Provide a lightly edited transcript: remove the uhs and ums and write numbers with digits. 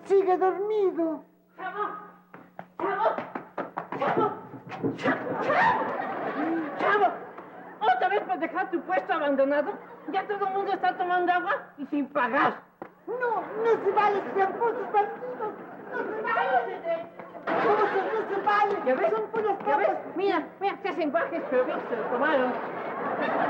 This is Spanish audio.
Sigue dormido. ¡Chavo! ¡Chavo! ¡Chavo! ¡Chavo! ¿Otra vez por dejar tu puesto abandonado? Ya todo el mundo está tomando agua y sin pagar. No se vale, tramposos bandidos. No se vale. No se vale. ¿Ya ves? Son puras ¿Ya ves? copas. Mira, qué hacen guajes, pero bien se lo tomaron.